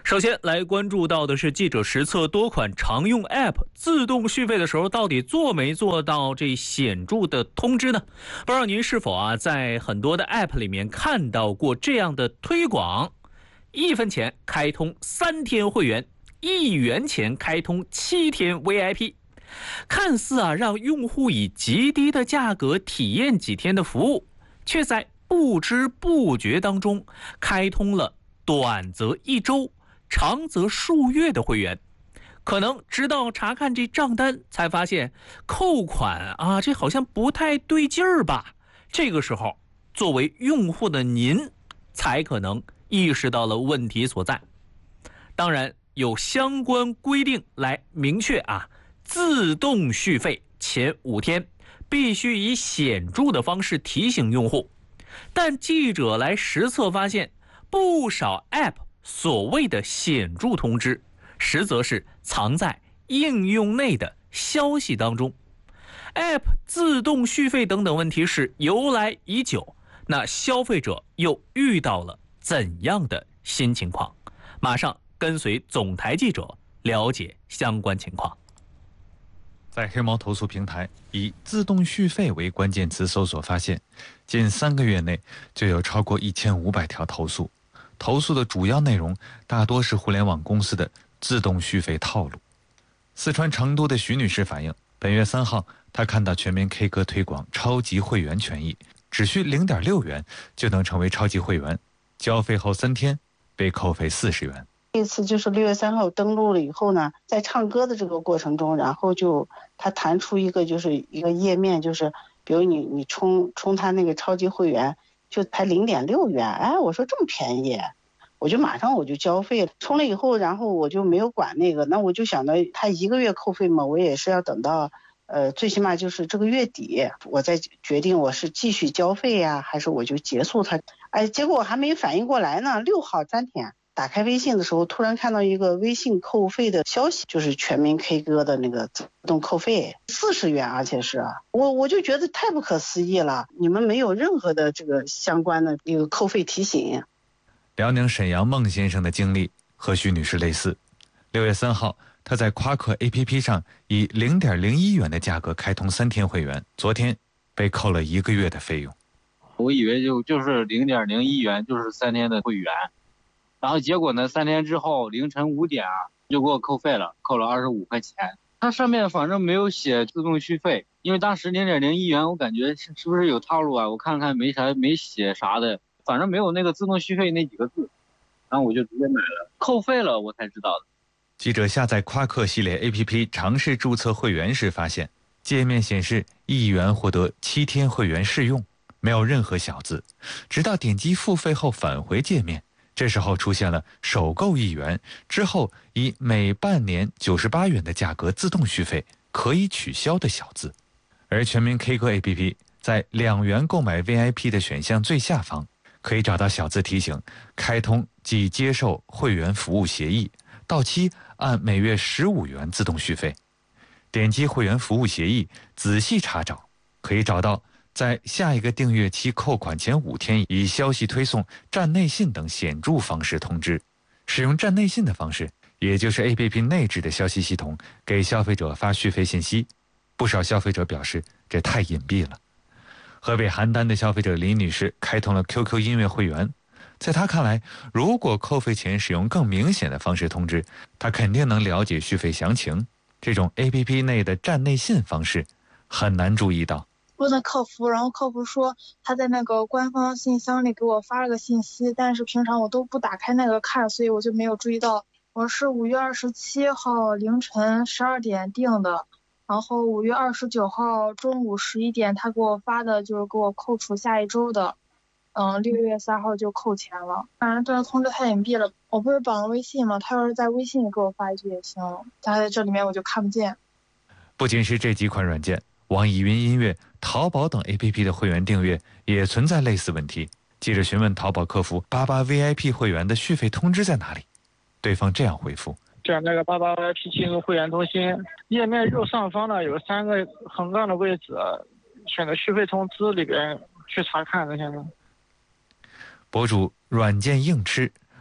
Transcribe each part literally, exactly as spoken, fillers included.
首先来关注到的是记者实测多款常用 App 自动续费的时候，到底做没做到这显著的通知呢？不知道您是否啊在很多的 App 里面看到过这样的推广：一分钱开通三天会员，一元钱开通七天 V I P， 看似啊让用户以极低的价格体验几天的服务，却在不知不觉当中开通了短则一周，长则数月的会员。可能直到查看这账单才发现扣款啊，这好像不太对劲儿吧。这个时候作为用户的您才可能意识到了问题所在。当然有相关规定来明确啊，自动续费前五天必须以显著的方式提醒用户。但记者来实测发现，不少 App 所谓的显著通知，实则是藏在应用内的消息当中。 App 自动续费等等问题是由来已久，那消费者又遇到了怎样的新情况？马上跟随总台记者了解相关情况。 在黑猫投诉平台以自动续费为关键词搜索发现，近三个月内就有超过一千五百条投诉，投诉的主要内容大多是互联网公司的自动续费套路。四川成都的徐女士反映，本月三号她看到全民 K 歌推广超级会员权益，只需 零点六元就能成为超级会员，交费后三天被扣费四十元。 这次就是六月三号登录了以后呢，在唱歌的这个过程中，然后就他弹出一个就是一个页面，就是比如你你充充他那个超级会员就才 零点六元，哎，我说这么便宜，我就马上我就交费了。充了以后，然后我就没有管那个，那我就想到他一个月扣费嘛，我也是要等到呃最起码就是这个月底，我再决定我是继续交费呀，还是我就结束它。哎，结果我还没反应过来呢，六号三天。打开微信的时候，突然看到一个微信扣费的消息，就是全民 K 歌的那个自动扣费四十元，而且是我我就觉得太不可思议了，你们没有任何的这个相关的一个扣费提醒。 辽宁沈阳孟先生的经历和徐女士类似，六月三号，他在夸克 A P P 上以 零点零一元的价格开通三天会员，昨天被扣了一个月的费用。 我以为就就是 零点零一元就是三天的会员。然后结果呢？三天之后凌晨五点啊，就给我扣费了，扣了二十五块钱。它上面反正没有写自动续费，因为当时 零点零一元，我感觉是是不是有套路啊？我看看没啥，没写啥的，反正没有那个自动续费那几个字，然后我就直接买了，扣费了，我才知道的。 记者下载夸克系列 A P P 尝试注册会员时发现，界面显示一元获得七天会员试用，没有任何小字，直到点击付费后返回界面。这时候出现了首购一元之后以每半年九十八元的价格自动续费可以取消的小字，而全民 K 歌 A P P 在两元购买 V I P 的选项最下方可以找到小字提醒开通即接受会员服务协议，到期按每月十五元自动续费。点击会员服务协议仔细查找，可以找到在下一个订阅期扣款前五天以消息推送、站内信等显著方式通知。使用站内信的方式，也就是 A P P 内置的消息系统给消费者发续费信息。不少消费者表示这太隐蔽了。河北邯郸的消费者李女士开通了 Q Q 音乐会员，在她看来，如果扣费前使用更明显的方式通知，她肯定能了解续费详情。这种 A P P 内的站内信方式很难注意到。 问了客服，然后客服说他在那个官方信箱里给我发了个信息，但是平常我都不打开那个看，所以我就没有注意到。我是五月二十七号凌晨十二点订的，然后五月二十九号中午十一点他给我发的就是给我扣除下一周的，嗯，六月三号就扣钱了。反正这个通知太隐蔽了，我不是绑了微信吗？他要是在微信里给我发一句也行，他在这里面我就看不见。 不仅是这几款软件，网易云音乐、淘宝等 A P P 的会员订阅也存在类似问题。记者询问淘宝客服八八 V I P 会员的续费通知在哪里，对方这样回复： 点那个八八 V I P 进入会员中心，页面右上方呢有三个横杠的位置，选择续费通知里边去查看这些呢。 博主软件硬吃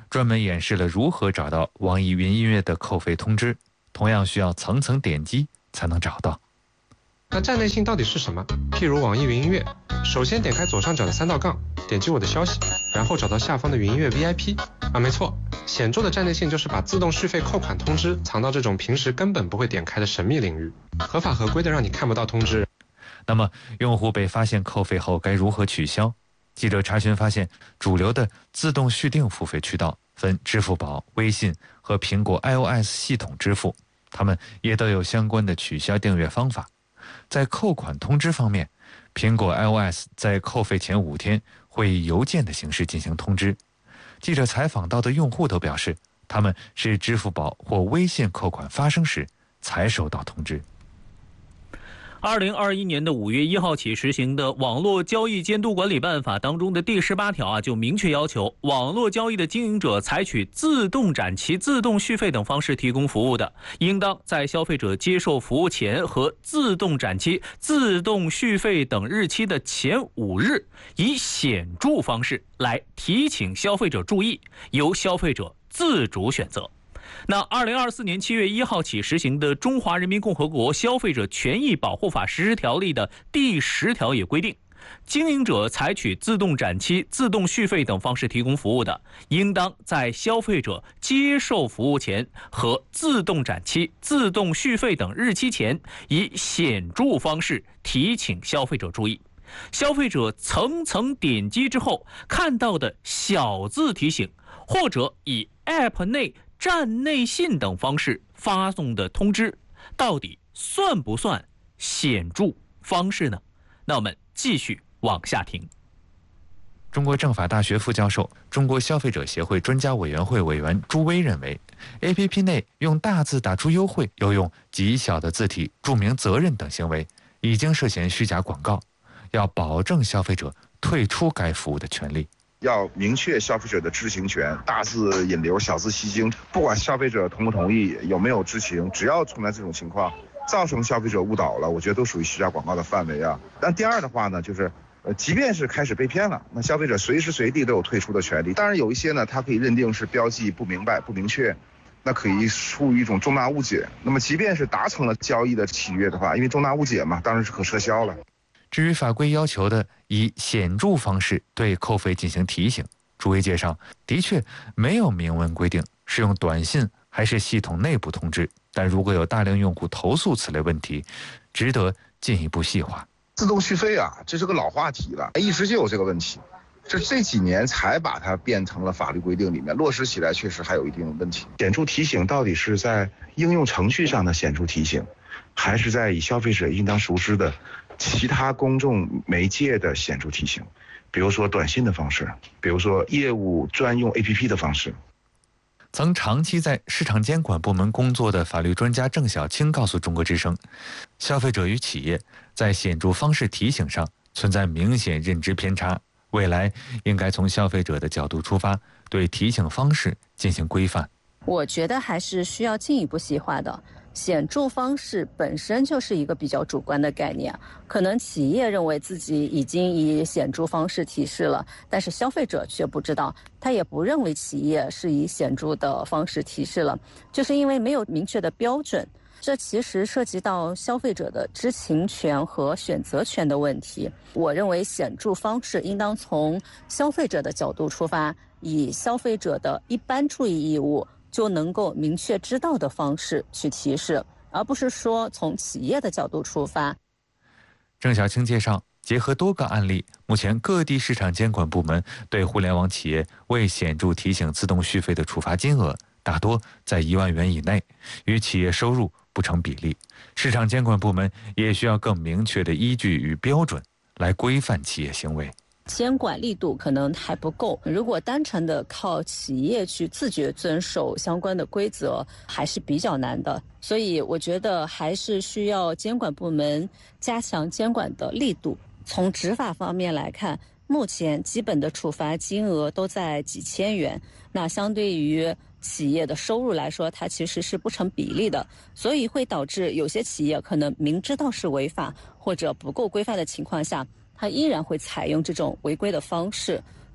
专门演示了如何找到网易云音乐的扣费通知，同样需要层层点击才能找到。 那站内信到底是什么？譬如网易云音乐，首先点开左上角的三道杠，点击我的消息，然后找到下方的云音乐 V I P。啊，没错，显著的站内信就是把自动续费扣款通知藏到这种平时根本不会点开的神秘领域，合法合规的让你看不到通知。 那么，用户被发现扣费后该如何取消？记者查询发现，主流的自动续订付费渠道分支付宝、微信和苹果 iOS 系统支付，它们也都有相关的取消订阅方法。在扣款通知方面，苹果 iOS 在扣费前五天会以邮件的形式进行通知。记者采访到的用户都表示，他们是支付宝或微信扣款发生时才收到通知。 二零二一年的五月一号起实行的《网络交易监督管理办法》当中的第十八条啊，就明确要求网络交易的经营者采取自动展期、自动续费等方式提供服务的，应当在消费者接受服务前和自动展期、自动续费等日期的前五日，以显著方式来提醒消费者注意，由消费者自主选择。那二零二四年七月一号起实行的《中华人民共和国消费者权益保护法实施条例》的第十条也规定，经营者采取自动展期、自动续费等方式提供服务的，应当在消费者接受服务前和自动展期、自动续费等日期前，以显著方式提醒消费者注意。消费者层层点击之后看到的小字提醒，或者以 App 内站内信等方式发送的通知，到底算不算显著方式呢？那我们继续往下听。 中国政法大学副教授、中国消费者协会专家委员会委员朱威认为 ，A P P 内用大字打出优惠，又用极小的字体注明责任等行为，已经涉嫌虚假广告，要保证消费者退出该服务的权利。 要明确消费者的知情权，大字引流，小字吸睛，不管消费者同不同意，有没有知情，只要存在这种情况，造成消费者误导了，我觉得都属于虚假广告的范围啊。但第二的话呢，就是呃，即便是开始被骗了，那消费者随时随地都有退出的权利。当然有一些呢，它可以认定是标记不明白、不明确，那可以出于一种重大误解。那么即便是达成了交易的契约的话，因为重大误解嘛，当然是可撤销了。 至于法规要求的以显著方式对扣费进行提醒，朱威介绍，的确没有明文规定是用短信还是系统内部通知，但如果有大量用户投诉此类问题，值得进一步细化。 自动续费啊，这是个老话题了，一直就有这个问题，这这几年才把它变成了法律规定里面，落实起来确实还有一定问题。显著提醒到底是在应用程序上的显著提醒，还是在以消费者应当熟知的其他公众媒介的显著提醒，比如说短信的方式，比如说业务专用 A P P 的方式。 曾长期在市场监管部门工作的法律专家郑晓青告诉中国之声，消费者与企业在显著方式提醒上存在明显认知偏差，未来应该从消费者的角度出发，对提醒方式进行规范。 我觉得还是需要进一步细化的。显著方式本身就是一个比较主观的概念，可能企业认为自己已经以显著方式提示了，但是消费者却不知道，他也不认为企业是以显著的方式提示了，就是因为没有明确的标准。这其实涉及到消费者的知情权和选择权的问题。我认为显著方式应当从消费者的角度出发，以消费者的一般注意义务就能够明确知道的方式去提示，而不是说从企业的角度出发。 郑晓青介绍，结合多个案例，目前各地市场监管部门对互联网企业未显著提醒自动续费的处罚金额大多在一万元以内，与企业收入不成比例。市场监管部门也需要更明确的依据与标准来规范企业行为。 监管力度可能还不够，如果单纯的靠企业去自觉遵守相关的规则，还是比较难的。所以我觉得还是需要监管部门加强监管的力度。从执法方面来看，目前基本的处罚金额都在几千元，那相对于企业的收入来说，它其实是不成比例的，所以会导致有些企业可能明知道是违法或者不够规范的情况下，它依然会采用这种违规的方式。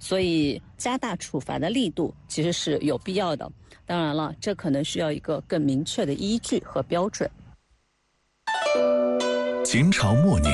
所以加大处罚的力度其实是有必要的。当然了，这可能需要一个更明确的依据和标准。 秦朝末年。